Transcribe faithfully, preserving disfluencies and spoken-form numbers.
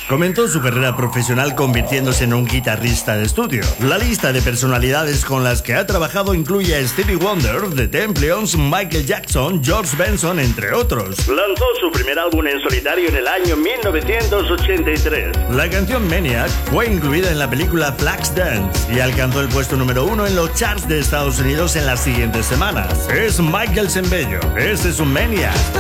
Comenzó su carrera profesional convirtiéndose en un guitarrista de estudio. La lista de personalidades con las que ha trabajado incluye a Stevie Wonder, The Temptations, Michael Jackson, George Benson, entre otros. Lanzó su primer álbum en solitario en el año mil novecientos ochenta y tres. La canción Maniac fue incluida en la película Flashdance y alcanzó el puesto número uno en los charts de Estados Unidos en las siguientes semanas. Es Michael Sembello, ese es un Maniac.